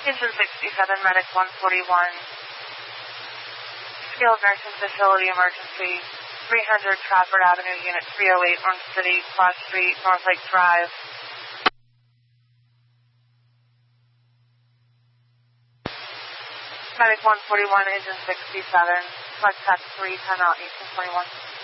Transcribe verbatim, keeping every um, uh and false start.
Engine sixty-seven, Medic one forty-one. Skilled Nursing Facility Emergency. three hundred Trafford Avenue, Unit three oh eight, Orange City, Cross Street, North Lake Drive. Medic one forty-one, Engine sixty-seven. Contact three ten out, eighteen twenty-one.